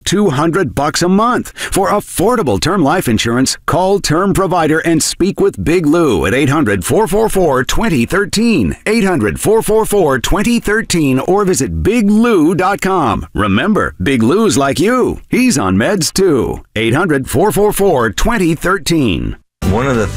$200 a month. For affordable term life insurance, call Term Provider and speak with Big Lou at 800-444-2013. 800-444-2013 or visit biglou.com. Remember, Big Lou's like you. He's on meds too. 800-444-2013. One of the